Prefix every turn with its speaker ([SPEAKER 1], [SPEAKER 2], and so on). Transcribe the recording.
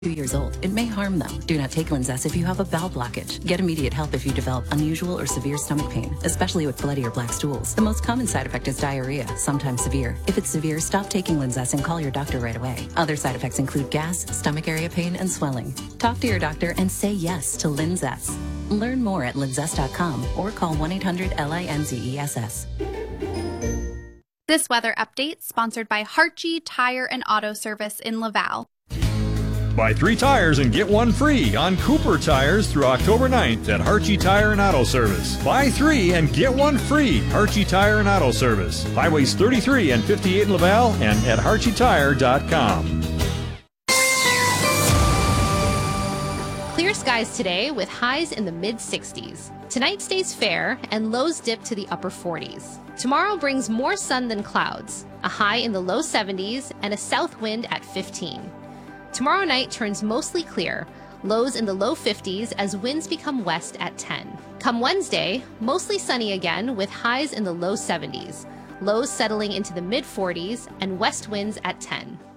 [SPEAKER 1] 2 years old. It may harm them. Do not take Linzess if you have a bowel blockage. Get immediate help if you develop unusual or severe stomach pain, especially with bloody or black stools. The most common side effect is diarrhea, sometimes severe. If it's severe, stop taking Linzess and call your doctor right away. Other side effects include gas, stomach area pain, and swelling. Talk to your doctor and say yes to Linzess. Learn more at linzess.com or call 1-800-LINZESS.
[SPEAKER 2] This weather update sponsored by Hartje Tire and Auto Service in Laval.
[SPEAKER 3] Buy 3 tires and get 1 free on Cooper tires through October 9th at Hartje Tire and Auto Service. Buy 3 and get 1 free. Hartje Tire and Auto Service. Highways 33 and 58 in Laval and at HartjeTire.com.
[SPEAKER 4] Clear skies today with highs in the mid-60s. Tonight stays fair and lows dip to the upper 40s. Tomorrow brings more sun than clouds, a high in the low 70s and a south wind at 15. Tomorrow night turns mostly clear, lows in the low 50s as winds become west at 10. Come Wednesday, mostly sunny again with highs in the low 70s, lows settling into the mid 40s and west winds at 10.